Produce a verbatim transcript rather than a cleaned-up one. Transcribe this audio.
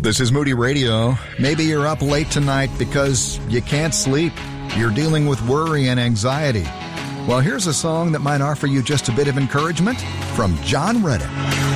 This is Moody Radio. Maybe you're up late tonight because you can't sleep. You're dealing with worry and anxiety. Well, here's a song that might offer you just a bit of encouragement from John Redden.